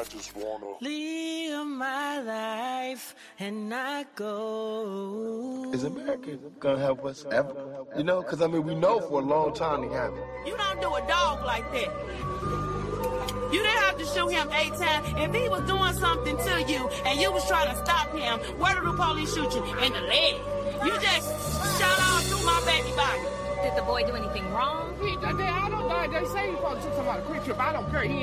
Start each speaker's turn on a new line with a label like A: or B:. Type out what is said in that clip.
A: just wanna
B: live my life and not go.
C: Is America gonna help us ever? You know, because, I mean, we know for a long time they haven't.
D: You don't do a dog like that. You didn't have to shoot him 8 times. If he was doing something to you and you was trying to stop him, where did the police shoot you? In the leg. You just shot all through my baby body.
E: Did the boy do anything wrong?
F: I don't know. They say he's supposed to do something about a quick trip. I don't care.